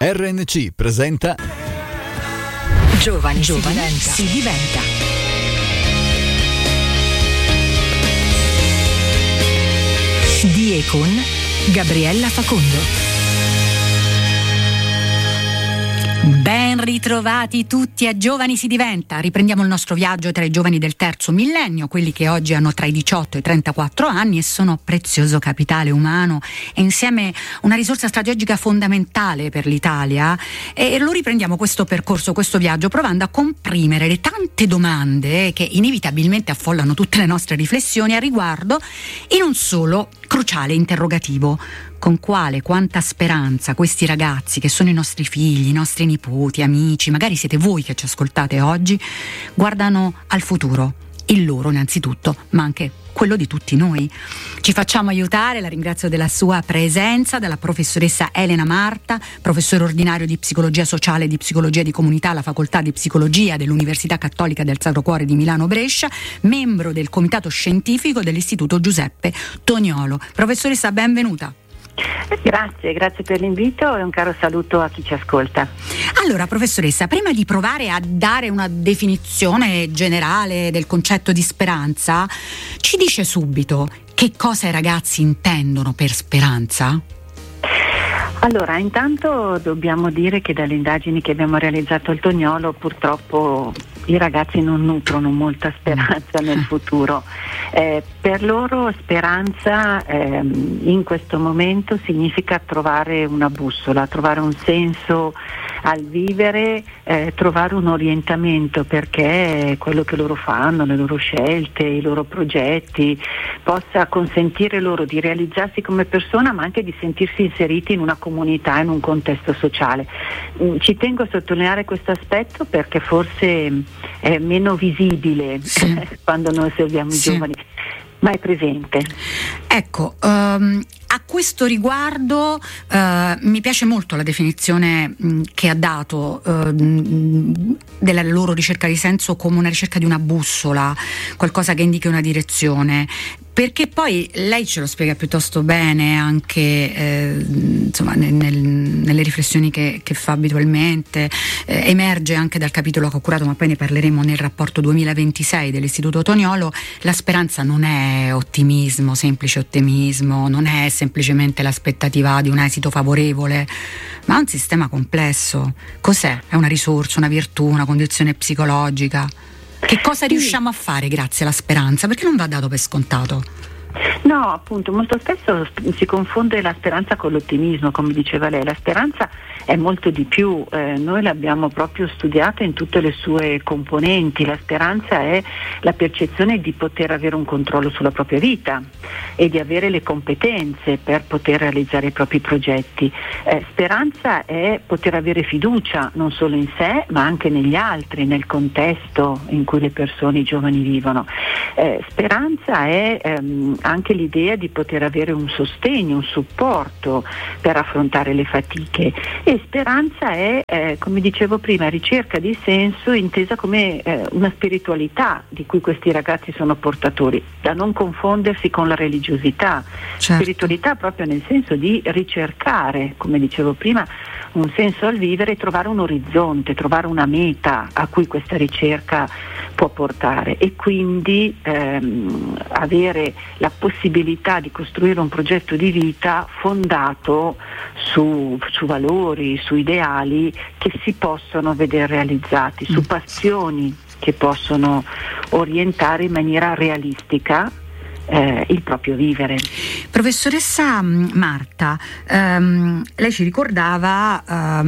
RNC presenta Giovani si diventa. Di e con Gabriella Facondo. Ben ritrovati tutti a Giovani si diventa. Riprendiamo il nostro viaggio tra i giovani del terzo millennio, quelli che oggi hanno tra i 18 e i 34 anni e sono prezioso capitale umano e insieme una risorsa strategica fondamentale per l'Italia. E lo riprendiamo questo percorso, questo viaggio, provando a comprimere le tante domande che inevitabilmente affollano tutte le nostre riflessioni a riguardo in un solo cruciale interrogativo: con quale, quanta speranza questi ragazzi, che sono i nostri figli, i nostri nipoti, amici, magari siete voi che ci ascoltate oggi, guardano al futuro, il loro innanzitutto, ma anche quello di tutti noi. Ci facciamo aiutare, la ringrazio della sua presenza, dalla professoressa Elena Marta, professore ordinario di psicologia sociale e di psicologia di comunità alla facoltà di psicologia dell'Università Cattolica del Sacro Cuore di Milano Brescia, membro del comitato scientifico dell'Istituto Giuseppe Toniolo. Professoressa, benvenuta. Grazie per l'invito e un caro saluto a chi ci ascolta. Allora, professoressa, prima di provare a dare una definizione generale del concetto di speranza, ci dice subito che cosa i ragazzi intendono per speranza? Allora, intanto dobbiamo dire che dalle indagini che abbiamo realizzato al Toniolo purtroppo i ragazzi non nutrono molta speranza nel futuro. Per loro speranza in questo momento significa trovare una bussola, trovare un senso al vivere, trovare un orientamento perché quello che loro fanno, le loro scelte, i loro progetti possa consentire loro di realizzarsi come persona, ma anche di sentirsi inseriti in una comunità, in un contesto sociale. Ci tengo a sottolineare questo aspetto perché forse è meno visibile quando noi osserviamo i giovani, ma è presente. Ecco, a questo riguardo mi piace molto la definizione che ha dato della loro ricerca di senso come una ricerca di una bussola, qualcosa che indichi una direzione. Perché poi lei ce lo spiega piuttosto bene anche insomma nelle riflessioni che fa abitualmente, emerge anche dal capitolo che ho curato, ma poi ne parleremo nel rapporto 2026 dell'Istituto Toniolo. La speranza non è ottimismo, semplice ottimismo, non è semplicemente l'aspettativa di un esito favorevole, ma un sistema complesso. Cos'è? È una risorsa, una virtù, una condizione psicologica? Che cosa riusciamo a fare grazie alla speranza? Perché non va dato per scontato? No, appunto, molto spesso si confonde la speranza con l'ottimismo, come diceva lei. La speranza è molto di più, noi l'abbiamo proprio studiata in tutte le sue componenti. La speranza è la percezione di poter avere un controllo sulla propria vita e di avere le competenze per poter realizzare i propri progetti. Speranza è poter avere fiducia non solo in sé ma anche negli altri, nel contesto in cui le persone, i giovani vivono. Speranza è anche l'idea di poter avere un sostegno, un supporto per affrontare le fatiche, e speranza è, come dicevo prima, ricerca di senso intesa come una spiritualità di cui questi ragazzi sono portatori, da non confondersi con la religiosità. Certo. Spiritualità proprio nel senso di ricercare, come dicevo prima, un senso al vivere, trovare un orizzonte, trovare una meta a cui questa ricerca può portare, e quindi avere la possibilità di costruire un progetto di vita fondato su valori, su ideali che si possono vedere realizzati, su passioni che possono orientare in maniera realistica il proprio vivere. Professoressa Marta, lei ci ricordava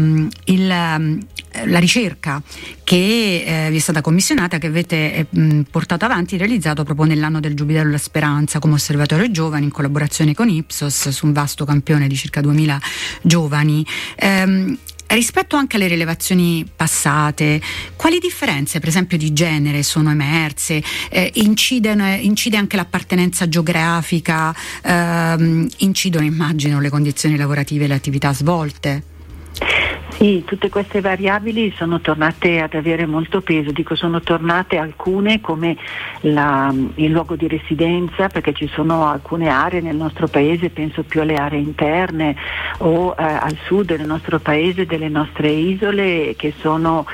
la ricerca che vi è stata commissionata, che avete portato avanti, realizzato proprio nell'anno del Giubileo della Speranza come osservatorio giovani in collaborazione con Ipsos su un vasto campione di circa 2000 giovani. Rispetto anche alle rilevazioni passate, quali differenze per esempio di genere sono emerse? Incide anche l'appartenenza geografica, incidono immagino le condizioni lavorative e le attività svolte? Sì, tutte queste variabili sono tornate ad avere molto peso, dico sono tornate alcune come il luogo di residenza, perché ci sono alcune aree nel nostro paese, penso più alle aree interne o al sud del nostro paese, delle nostre isole, che sono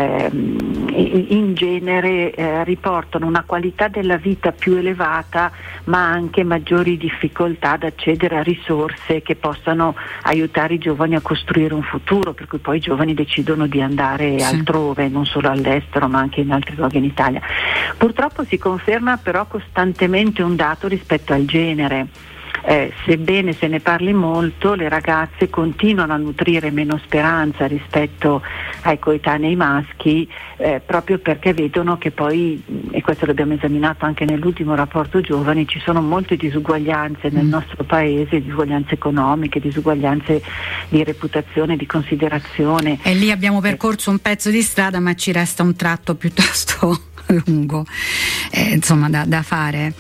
in genere riportano una qualità della vita più elevata, ma anche maggiori difficoltà ad accedere a risorse che possano aiutare i giovani a costruire un futuro, per cui poi i giovani decidono di andare altrove, non solo all'estero ma anche in altri luoghi in Italia. Purtroppo si conferma però costantemente un dato rispetto al genere. Sebbene se ne parli molto, le ragazze continuano a nutrire meno speranza rispetto ai coetanei maschi, proprio perché vedono che poi, e questo l'abbiamo esaminato anche nell'ultimo rapporto giovani, ci sono molte disuguaglianze nel nostro paese, disuguaglianze economiche, disuguaglianze di reputazione, di considerazione. E lì abbiamo percorso un pezzo di strada, ma ci resta un tratto piuttosto lungo insomma da fare.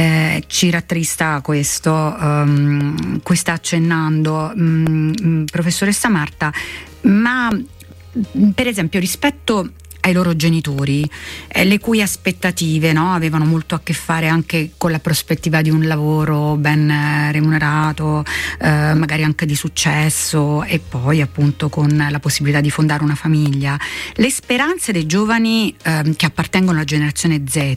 Ci rattrista questo, cui sta accennando professoressa Marta, ma per esempio rispetto ai loro genitori, le cui aspettative, no, avevano molto a che fare anche con la prospettiva di un lavoro ben remunerato, magari anche di successo, e poi appunto con la possibilità di fondare una famiglia. Le speranze dei giovani che appartengono alla generazione Z,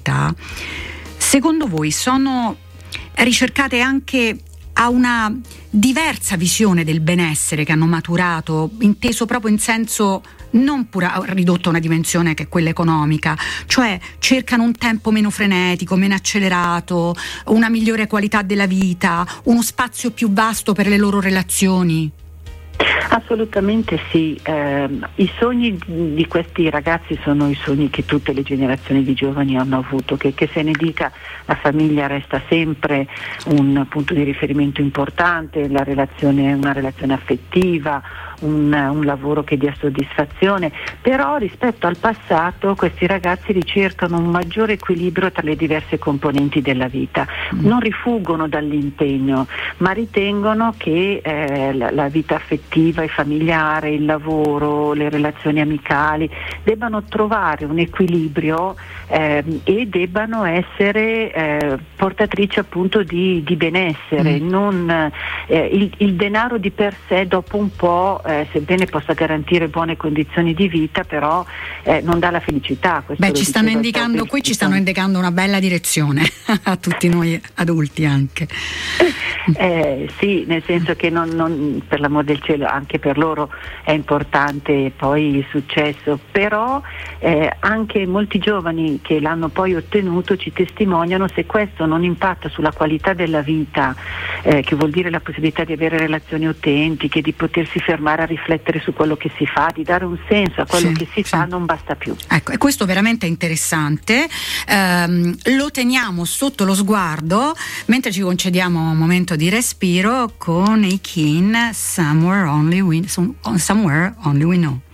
secondo voi sono ricercate anche a una diversa visione del benessere che hanno maturato, inteso proprio in senso non ridotto a una dimensione che è quella economica, cioè cercano un tempo meno frenetico, meno accelerato, una migliore qualità della vita, uno spazio più vasto per le loro relazioni? Assolutamente sì, i sogni di questi ragazzi sono i sogni che tutte le generazioni di giovani hanno avuto, che se ne dica, la famiglia resta sempre un punto di riferimento importante, la relazione è una relazione affettiva, un lavoro che dia soddisfazione, però rispetto al passato questi ragazzi ricercano un maggiore equilibrio tra le diverse componenti della vita, non rifuggono dall'impegno, ma ritengono che la vita affettiva e familiare, il lavoro, le relazioni amicali debbano trovare un equilibrio e debbano essere portatrici appunto di benessere, non il denaro di per sé dopo un po', sebbene possa garantire buone condizioni di vita, però non dà la felicità. Ci stanno indicando una bella direzione a tutti noi adulti anche. Sì, nel senso che non, per l'amor del cielo, anche per loro è importante poi il successo, però anche molti giovani che l'hanno poi ottenuto ci testimoniano, se questo non impatta sulla qualità della vita, che vuol dire la possibilità di avere relazioni autentiche, di potersi fermare a riflettere su quello che si fa, di dare un senso a quello che si fa, non basta più. Ecco, e questo veramente è interessante, lo teniamo sotto lo sguardo mentre ci concediamo un momento di respiro con i Keane, Somewhere Only We Know.